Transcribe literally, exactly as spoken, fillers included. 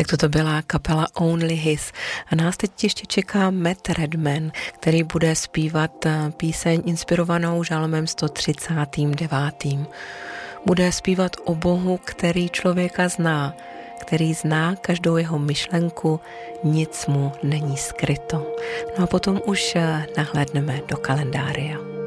Tak toto byla kapela Only His. A nás teď ještě čeká Matt Redman, který bude zpívat píseň inspirovanou žalmem sto třicátým devátým. Bude zpívat o Bohu, který člověka zná, který zná každou jeho myšlenku, nic mu není skryto. No a potom už nahlédneme do kalendária.